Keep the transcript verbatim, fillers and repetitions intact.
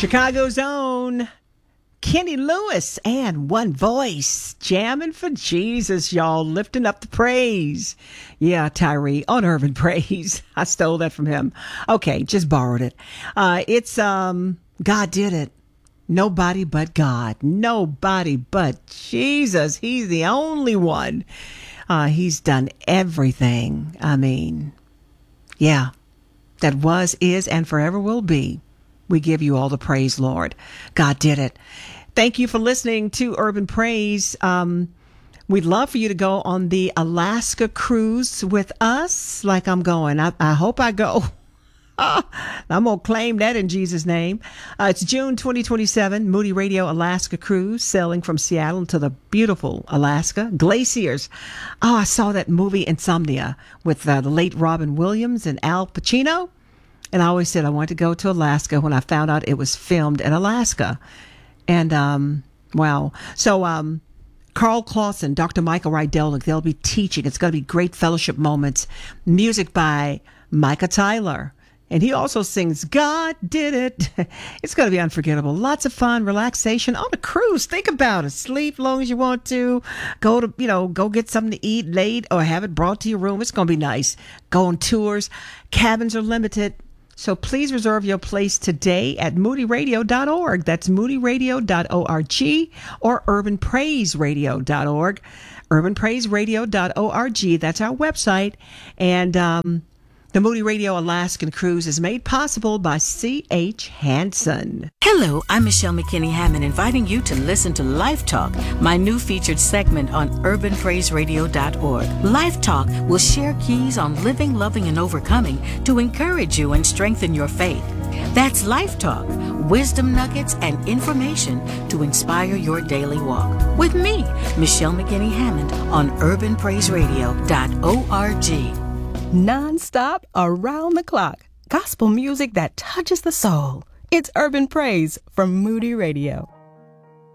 Chicago's own Kenny Lewis and One Voice jamming for Jesus, y'all, lifting up the praise. Yeah, Tyree on Urban Praise. I stole that from him. Okay, just borrowed it. Uh, it's um, God Did It. Nobody but God. Nobody but Jesus. He's the only one. Uh, he's done everything. I mean, yeah, that was, is, and forever will be. We give you all the praise, Lord. God did it. Thank you for listening to Urban Praise. Um, we'd love for you to go on the Alaska cruise with us, like I'm going. I, I hope I go. I'm going to claim that in Jesus' name. Uh, it's June twenty twenty-seven, Moody Radio Alaska Cruise, sailing from Seattle to the beautiful Alaska. Glaciers. Oh, I saw that movie Insomnia with uh, the late Robin Williams and Al Pacino. And I always said I wanted to go to Alaska when I found out it was filmed in Alaska. And, um, wow. So, um, Carl Clausen, Doctor Michael Rydell, they'll be teaching. It's going to be great fellowship moments. Music by Micah Tyler. And he also sings, God Did It. It's going to be unforgettable. Lots of fun, relaxation on a cruise. Think about it. Sleep long as you want to. Go to, you know, go get something to eat late or have it brought to your room. It's going to be nice. Go on tours. Cabins are limited. So please reserve your place today at moody radio dot org. That's moody radio dot org or urban praise radio dot org. urban praise radio dot org. That's our website. And um, the Moody Radio Alaskan Cruise is made possible by C H Hansen. Hello, I'm Michelle McKinney Hammond, inviting you to listen to Life Talk, my new featured segment on urban praise radio dot org. Life Talk will share keys on living, loving, and overcoming to encourage you and strengthen your faith. That's Life Talk, wisdom nuggets and information to inspire your daily walk. With me, Michelle McKinney Hammond, on urban praise radio dot org. Non-stop, around the clock. Gospel music that touches the soul. It's Urban Praise from Moody Radio.